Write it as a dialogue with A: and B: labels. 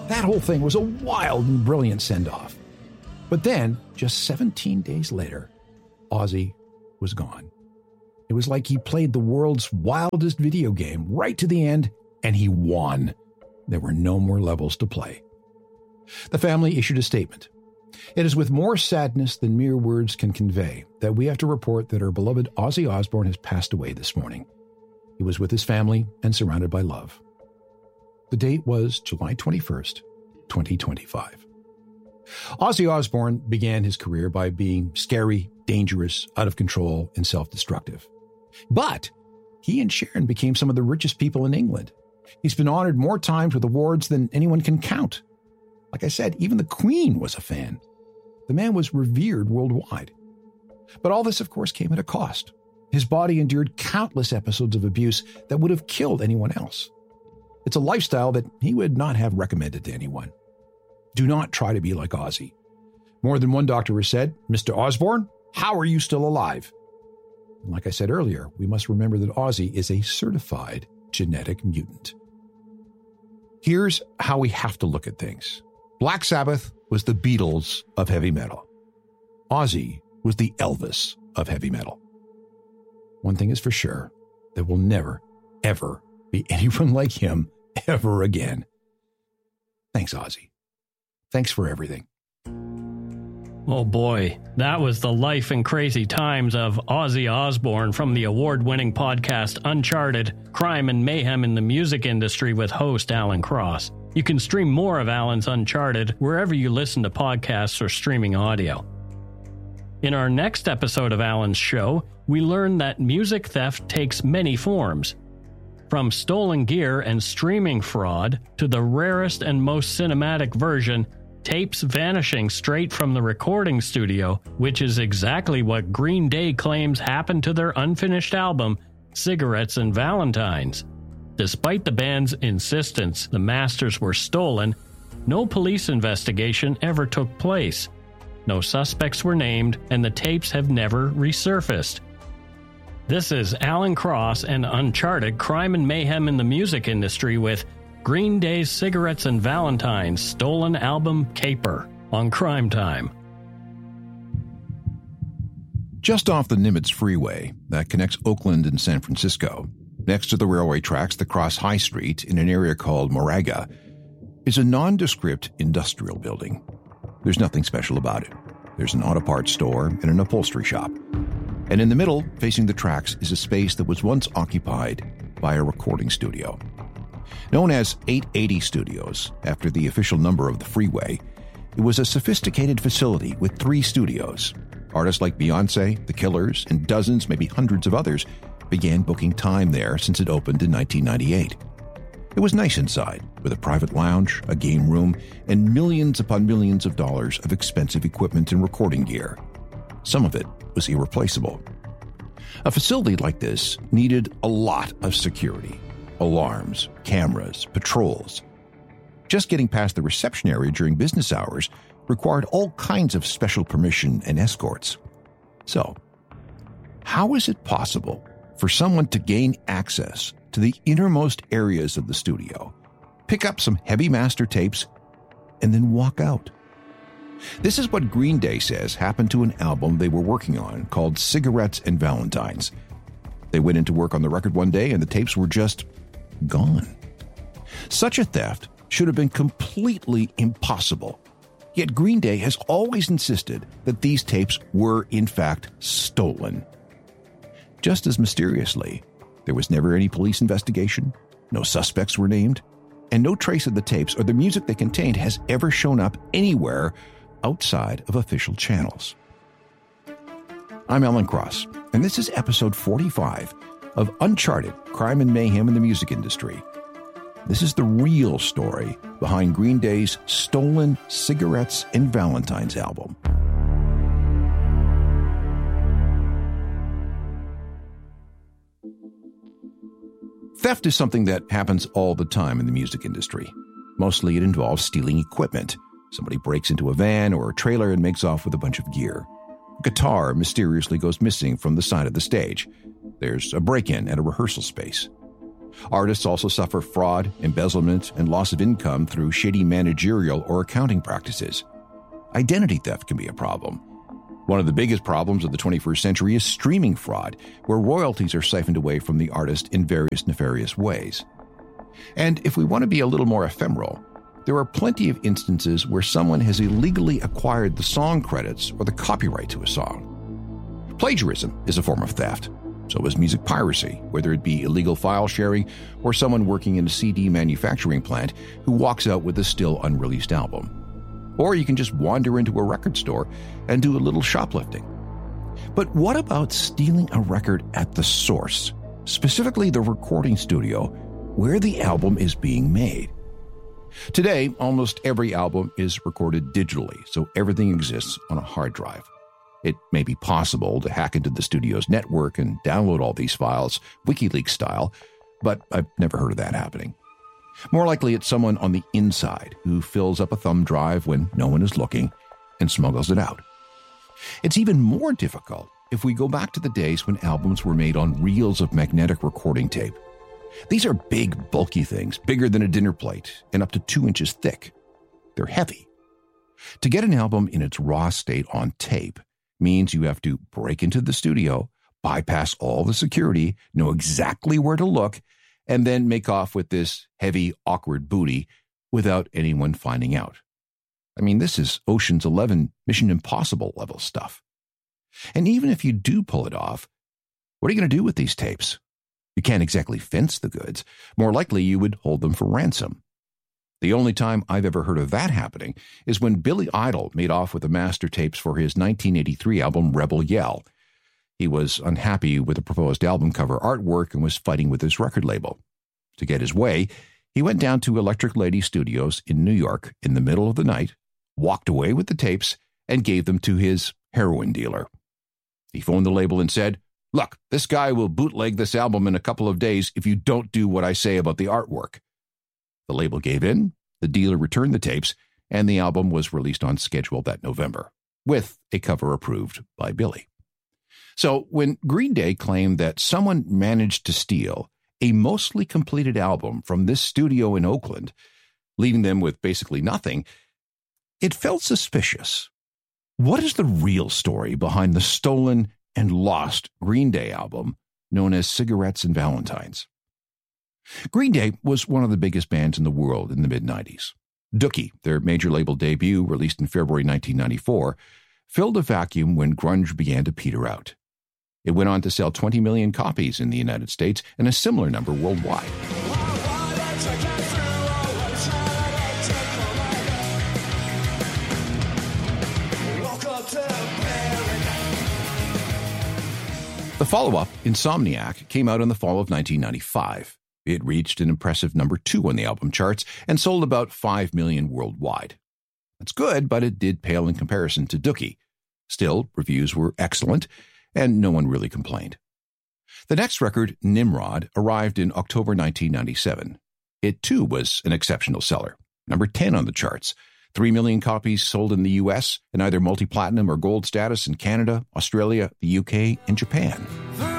A: That whole thing was a wild and brilliant send-off. But then, just 17 days later, Ozzy was gone. It was like he played the world's wildest video game right to the end, and he won. There were no more levels to play. The family issued a statement. It is with more sadness than mere words can convey that we have to report that our beloved Ozzy Osbourne has passed away this morning. He was with his family and surrounded by love. The date was July 21st, 2025. Ozzy Osbourne began his career by being scary, dangerous, out of control, and self-destructive. But he and Sharon became some of the richest people in England. He's been honored more times with awards than anyone can count. Like I said, even the Queen was a fan. The man was revered worldwide. But all this, of course, came at a cost. His body endured countless episodes of abuse that would have killed anyone else. It's a lifestyle that he would not have recommended to anyone. Do not try to be like Ozzy. More than one doctor has said, "Mr. Osbourne, how are you still alive?" And like I said earlier, we must remember that Ozzy is a certified genetic mutant. Here's how we have to look at things. Black Sabbath was the Beatles of heavy metal. Ozzy was the Elvis of heavy metal. One thing is for sure, there will never, ever be anyone like him ever again. Thanks, Ozzy. Thanks for everything.
B: Oh boy, that was the life and crazy times of Ozzy Osbourne from the award-winning podcast Uncharted, Crime and Mayhem in the Music Industry with host Alan Cross. You can stream more of Alan's Uncharted wherever you listen to podcasts or streaming audio. In our next episode of Alan's show, we learn that music theft takes many forms. From stolen gear and streaming fraud to the rarest and most cinematic version, tapes vanishing straight from the recording studio, which is exactly what Green Day claims happened to their unfinished album, Cigarettes and Valentines. Despite the band's insistence the masters were stolen, no police investigation ever took place. No suspects were named, and the tapes have never resurfaced. This is Alan Cross and Uncharted, Crime and Mayhem in the Music Industry with Green Day's Cigarettes and Valentines stolen album Caper on Crime Time.
A: Just off the Nimitz Freeway that connects Oakland and San Francisco, next to the railway tracks that cross High Street in an area called Moraga, is a nondescript industrial building. There's nothing special about it. There's an auto parts store and an upholstery shop. And in the middle, facing the tracks, is a space that was once occupied by a recording studio. Known as 880 Studios, after the official number of the freeway, it was a sophisticated facility with 3 studios. Artists like Beyoncé, The Killers, and dozens, maybe hundreds of others began booking time there since it opened in 1998. It was nice inside, with a private lounge, a game room, and millions upon millions of dollars of expensive equipment and recording gear. Some of it was irreplaceable. A facility like this needed a lot of security. Alarms, cameras, patrols. Just getting past the reception area during business hours required all kinds of special permission and escorts. So, how is it possible for someone to gain access to the innermost areas of the studio, pick up some heavy master tapes, and then walk out? This is what Green Day says happened to an album they were working on called Cigarettes and Valentines. They went into work on the record one day and the tapes were just gone. Such a theft should have been completely impossible. Yet Green Day has always insisted that these tapes were, in fact, stolen. Just as mysteriously, there was never any police investigation, no suspects were named, and no trace of the tapes or the music they contained has ever shown up anywhere outside of official channels. I'm Alan Cross, and this is episode 45 of Uncharted, Crime and Mayhem in the Music Industry. This is the real story behind Green Day's stolen Cigarettes and Valentines album. Theft is something that happens all the time in the music industry. Mostly it involves stealing equipment. Somebody breaks into a van or a trailer and makes off with a bunch of gear. A guitar mysteriously goes missing from the side of the stage. There's a break-in at a rehearsal space. Artists also suffer fraud, embezzlement, and loss of income through shady managerial or accounting practices. Identity theft can be a problem. One of the biggest problems of the 21st century is streaming fraud, where royalties are siphoned away from the artist in various nefarious ways. And if we want to be a little more ephemeral, there are plenty of instances where someone has illegally acquired the song credits or the copyright to a song. Plagiarism is a form of theft. So is music piracy, whether it be illegal file sharing or someone working in a CD manufacturing plant who walks out with a still unreleased album. Or you can just wander into a record store and do a little shoplifting. But what about stealing a record at the source, specifically the recording studio, where the album is being made? Today, almost every album is recorded digitally, so everything exists on a hard drive. It may be possible to hack into the studio's network and download all these files, WikiLeaks style, but I've never heard of that happening. More likely, it's someone on the inside who fills up a thumb drive when no one is looking and smuggles it out. It's even more difficult if we go back to the days when albums were made on reels of magnetic recording tape. These are big, bulky things, bigger than a dinner plate and up to 2 inches thick. They're heavy. To get an album in its raw state on tape means you have to break into the studio, bypass all the security, know exactly where to look, and then make off with this heavy, awkward booty without anyone finding out. I mean, this is Ocean's 11 Mission Impossible level stuff. And even if you do pull it off, what are you going to do with these tapes? You can't exactly fence the goods. More likely, you would hold them for ransom. The only time I've ever heard of that happening is when Billy Idol made off with the master tapes for his 1983 album Rebel Yell. He was unhappy with the proposed album cover artwork and was fighting with his record label. To get his way, he went down to Electric Lady Studios in New York in the middle of the night, walked away with the tapes, and gave them to his heroin dealer. He phoned the label and said, "Look, this guy will bootleg this album in a couple of days if you don't do what I say about the artwork." The label gave in, the dealer returned the tapes, and the album was released on schedule that November, with a cover approved by Billy. So when Green Day claimed that someone managed to steal a mostly completed album from this studio in Oakland, leaving them with basically nothing, it felt suspicious. What is the real story behind the stolen and lost Green Day album known as Cigarettes and Valentines? Green Day was one of the biggest bands in the world in the mid-90s. Dookie, their major label debut, released in February 1994, filled a vacuum when grunge began to peter out. It went on to sell 20 million copies in the United States and a similar number worldwide. The follow-up, Insomniac, came out in the fall of 1995. It reached an impressive number 2 on the album charts and sold about 5 million worldwide. That's good, but it did pale in comparison to Dookie. Still, reviews were excellent, and no one really complained. The next record, Nimrod, arrived in October 1997. It, too, was an exceptional seller, number 10 on the charts. 3 million copies sold in the U.S. and either multi-platinum or gold status in Canada, Australia, the UK, and Japan.